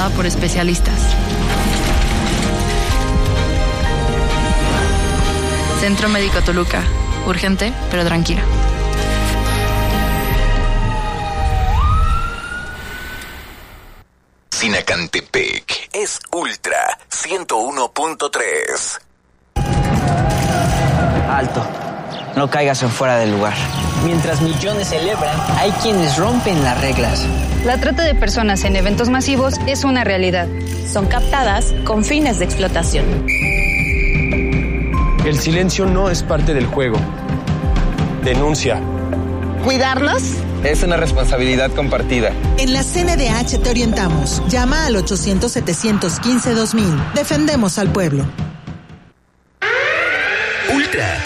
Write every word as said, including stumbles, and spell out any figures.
recomendada por especialistas. Centro Médico Toluca. Urgente, pero tranquila. Sinacantepec es Ultra ciento uno punto tres. Alto. No caigas en fuera del lugar. Mientras millones celebran, hay quienes rompen las reglas. La trata de personas en eventos masivos es una realidad. Son captadas con fines de explotación. El silencio no es parte del juego. Denuncia. ¿Cuidarnos? Es una responsabilidad compartida. En la C N D H te orientamos. Llama al ochocientos, setecientos quince, dos mil. Defendemos al pueblo. Ultra